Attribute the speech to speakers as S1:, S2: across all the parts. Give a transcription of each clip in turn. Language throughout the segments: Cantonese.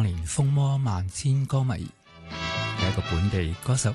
S1: 當年風魔萬千歌迷嘅一個本地歌手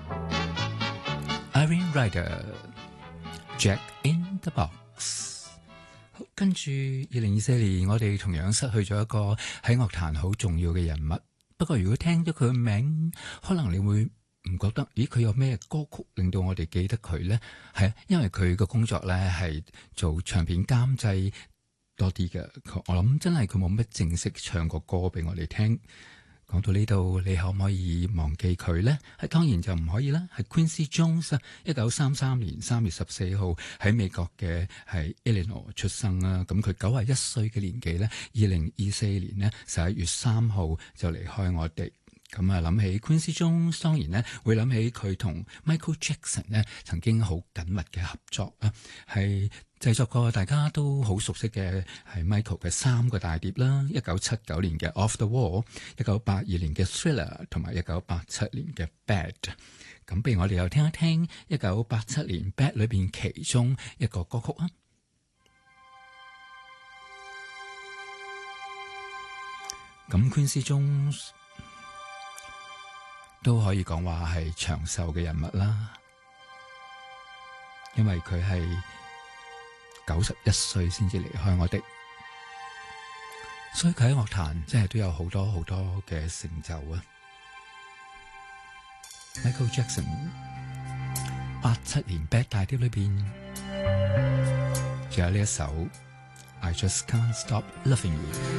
S1: Irene Rider Jack in the Box。 好，跟住2024年我哋同樣失去咗一個喺樂壇好重要嘅人物。不過如果聽咗佢嘅名，可能你會唔覺得，咦，佢有咩歌曲令到我哋記得佢呢？係啊，因為佢嘅工作呢係做唱片監製多啲嘅。我諗真係佢冇乜正式唱過歌俾我哋聽。講到呢度，你可唔可以忘記佢呢？係當然就唔可以啦。係 Quincy Jones 1933年3月14號喺美國嘅係 Illinois 出生啦。咁佢91歲嘅年紀呢，2024年呢11月3號就離開我哋。咁啊，諗起 Quincy Jones， 當然咧會諗起佢同 Michael Jackson 咧曾經好緊密嘅合作啊，係製作過大家都好熟悉嘅係 Michael 嘅3個大碟啦，1979年嘅 Off the Wall、1982年嘅 Thriller 同埋1987年嘅 Bad。咁不如我哋又聽一聽1987年 Bad 裏邊其中一個歌曲啊。咁 Quincy Jones都可以講話係長壽嘅人物啦，因為佢係91歲先至離開我哋，所以佢喺樂壇真係都有好多好多嘅成就啊。Michael Jackson 87年 Bad 大碟裏邊，仲有呢一首 I Just Can't Stop Loving You。